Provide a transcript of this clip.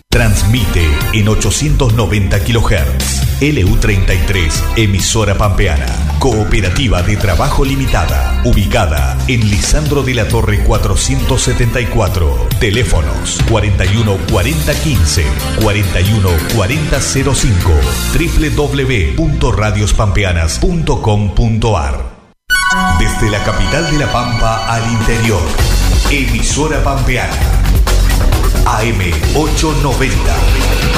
Transmite en 890 kHz. LU33, emisora pampeana. Cooperativa de Trabajo Limitada. Ubicada en Lisandro de la Torre 474. Teléfonos 41 40 15, 41 40 05. www.radiospampeanas.com.ar. Desde la capital de La Pampa al interior. Emisora pampeana. AM 890.